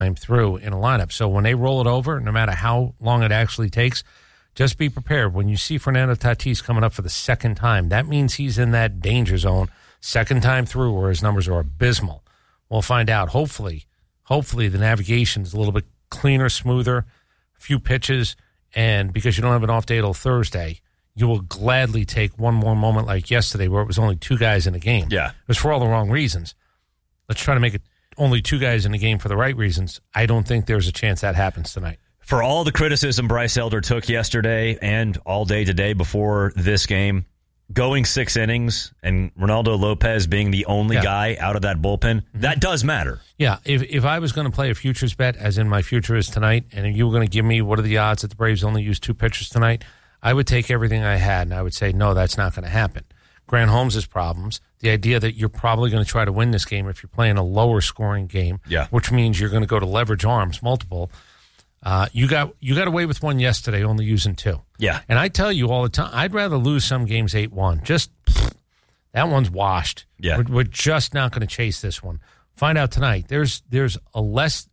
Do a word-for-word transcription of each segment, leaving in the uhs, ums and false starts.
time through in a lineup. So when they roll it over, no matter how long it actually takes, just be prepared. When you see Fernando Tatis coming up for the second time, that means he's in that danger zone second time through where his numbers are abysmal. We'll find out. Hopefully, hopefully the navigation is a little bit cleaner, smoother, a few pitches, and because you don't have an off day till Thursday, you will gladly take one more moment like yesterday where it was only two guys in the game. Yeah. It was for all the wrong reasons. Let's try to make it only two guys in the game for the right reasons. I don't think there's a chance that happens tonight. For all the criticism Bryce Elder took yesterday and all day today before this game, going six innings and Ronaldo Lopez being the only yeah. guy out of that bullpen, mm-hmm. that does matter. Yeah, if if I was going to play a futures bet, as in my future is tonight, and you were going to give me what are the odds that the Braves only use two pitchers tonight, I would take everything I had, and I would say, no, that's not going to happen. Grant Holmes' problems, the idea that you're probably going to try to win this game if you're playing a lower scoring game, yeah. which means you're going to go to leverage arms, multiple. Uh, you got you got away with one yesterday, only using two. Yeah. And I tell you all the time, I'd rather lose some games eight one. Just, that one's washed. Yeah. We're, we're just not going to chase this one. Find out tonight. There's there's a less,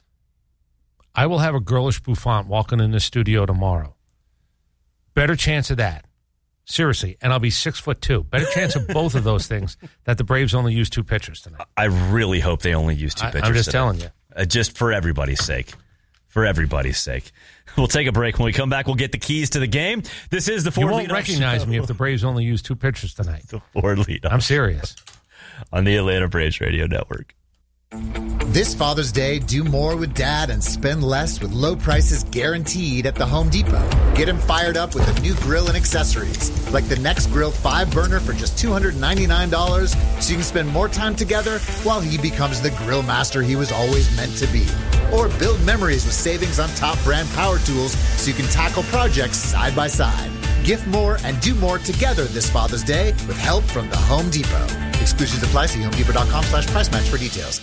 I will have a girlish bouffant walking in the studio tomorrow. Better chance of that. Seriously. And I'll be six foot two. Better chance of both of those things that the Braves only use two pitchers tonight. I really hope they only use two I, pitchers I'm just today. telling you. Uh, just for everybody's sake. For everybody's sake. We'll take a break. When we come back, we'll get the keys to the game. This is the Ford You won't Leadoff recognize Show. me if the Braves only use two pitchers tonight. The Ford Leadoff. I'm serious. On the Atlanta Braves Radio Network. This Father's Day, do more with Dad and spend less with low prices guaranteed at the Home Depot. Get him fired up with a new grill and accessories, like the Next Grill five burner for just two hundred ninety-nine dollars, so you can spend more time together while he becomes the grill master he was always meant to be. Or build memories with savings on top brand power tools so you can tackle projects side by side. Gift more and do more together this Father's Day with help from the Home Depot. Exclusions apply. See homedepot.com slash price match for details.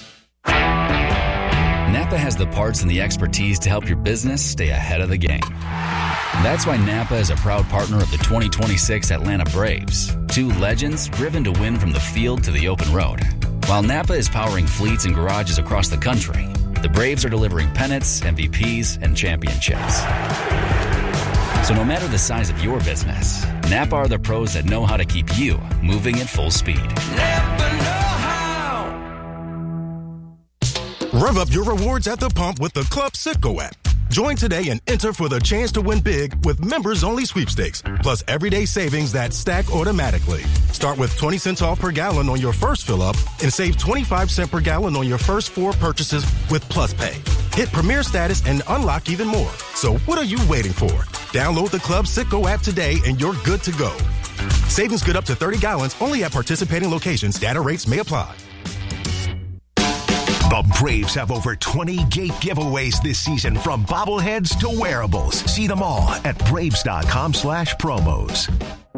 Napa has the parts and the expertise to help your business stay ahead of the game. That's why Napa is a proud partner of the twenty twenty-six Atlanta Braves, two legends driven to win from the field to the open road. While Napa is powering fleets and garages across the country, the Braves are delivering pennants, M V Ps, and championships. So no matter the size of your business, Napa are the pros that know how to keep you moving at full speed. Napa know how. Rev up your rewards at the pump with the Club Citgo app. Join today and enter for the chance to win big with members-only sweepstakes, plus everyday savings that stack automatically. Start with twenty cents off per gallon on your first fill-up and save twenty-five cents per gallon on your first four purchases with Plus Pay. Hit Premier status and unlock even more. So what are you waiting for? Download the Club Citgo app today and you're good to go. Savings good up to thirty gallons only at participating locations. Data rates may apply. The Braves have over twenty gate giveaways this season, from bobbleheads to wearables. See them all at braves.com slash promos.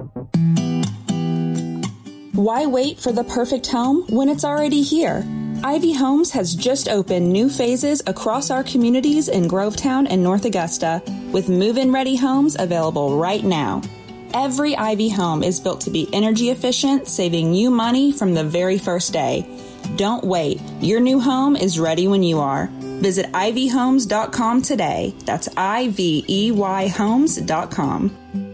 Why wait for the perfect home when it's already here? Ivy Homes has just opened new phases across our communities in Grovetown and North Augusta, with move-in ready homes available right now. Every Ivy home is built to be energy efficient, saving you money from the very first day. Don't wait. Your new home is ready when you are. Visit ivy homes dot com today. That's I V E Y homes dot com.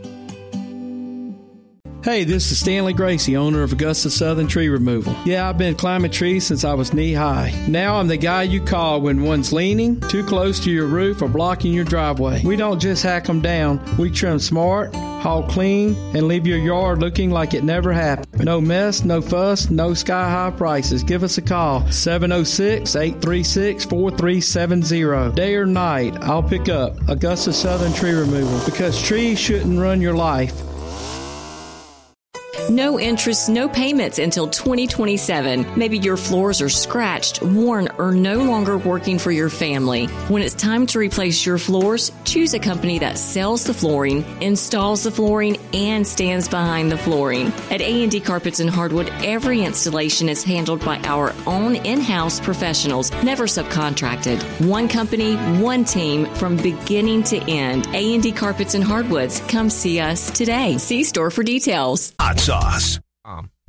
Hey, this is Stanley Gracie, owner of Augusta Southern Tree Removal. Yeah, I've been climbing trees since I was knee-high. Now I'm the guy you call when one's leaning, too close to your roof, or blocking your driveway. We don't just hack them down. We trim smart, haul clean, and leave your yard looking like it never happened. No mess, no fuss, no sky-high prices. Give us a call, seven oh six, eight three six, four three seven zero. Day or night, I'll pick up Augusta Southern Tree Removal, because trees shouldn't run your life. No interest, no payments until twenty twenty-seven. Maybe your floors are scratched, worn, or no longer working for your family. When it's time to replace your floors, choose a company that sells the flooring, installs the flooring, and stands behind the flooring. At A and D Carpets and Hardwood, every installation is handled by our own in-house professionals, never subcontracted. One company, one team, from beginning to end. A and D Carpets and Hardwoods. Come see us today. See store for details. Hot sauce. Um.